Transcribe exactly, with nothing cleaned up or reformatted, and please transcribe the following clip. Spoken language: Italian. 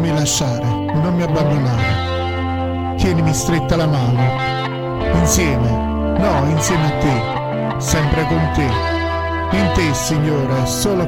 mi lasciare, non mi abbandonare. Tienimi stretta la mano, insieme, no, insieme a te, sempre con te. In te, Signore, solo